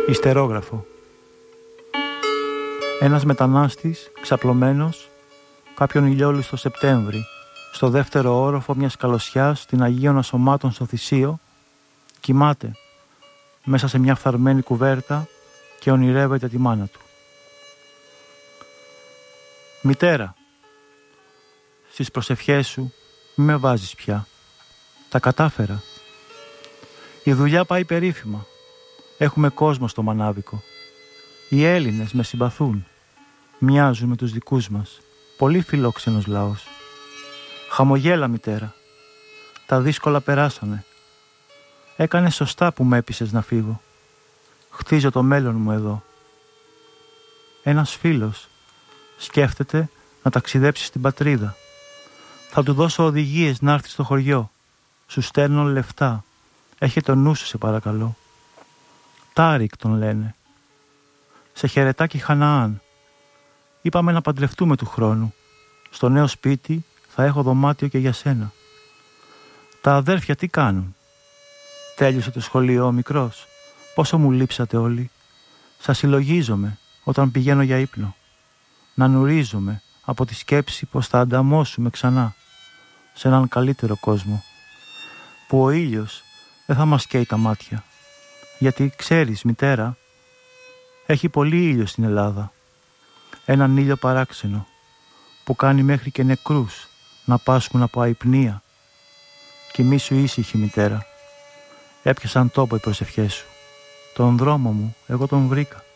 Ιστερόγραφο. Ένας μετανάστης, ξαπλωμένος, κάποιον ηλιόλουστο Σεπτέμβρη, στο δεύτερο όροφο μιας καλοσιάς στην Αγίων Ασωμάτων στο Θησίο, κοιμάται μέσα σε μια φθαρμένη κουβέρτα και ονειρεύεται τη μάνα του. Μητέρα, στις προσευχές σου μη με βάζεις πια. Τα κατάφερα. Η δουλειά πάει περίφημα. Έχουμε κόσμο στο Μανάβικο. Οι Έλληνες με συμπαθούν. Μοιάζουν με τους δικούς μας. Πολύ φιλόξενος λαός. Χαμογέλα, μητέρα. Τα δύσκολα περάσανε. Έκανες σωστά που με έπεισες να φύγω. Χτίζω το μέλλον μου εδώ. Ένας φίλος σκέφτεται να ταξιδέψει στην πατρίδα. Θα του δώσω οδηγίες να έρθει στο χωριό. Σου στέλνω λεφτά. Έχε το νου σου, σε παρακαλώ. Τάρικ τον λένε. Σε χαιρετάκι Χαναάν. Είπαμε να παντρευτούμε του χρόνου. Στο νέο σπίτι θα έχω δωμάτιο και για σένα. Τα αδέρφια τι κάνουν? Τέλειωσε το σχολείο ο μικρός. Πόσο μου λείψατε όλοι. Σας συλλογίζομαι όταν πηγαίνω για ύπνο. Να νουρίζομαι από τη σκέψη πως θα ανταμώσουμε ξανά σε έναν καλύτερο κόσμο, που ο ήλιος δεν θα μας καίει τα μάτια. Γιατί ξέρεις, μητέρα, έχει πολύ ήλιο στην Ελλάδα. Έναν ήλιο παράξενο που κάνει μέχρι και νεκρούς να πάσχουν από αϊπνία. Κοιμήσου ήσυχη, μητέρα. Έπιασαν τόπο οι προσευχές σου. Τον δρόμο μου εγώ τον βρήκα.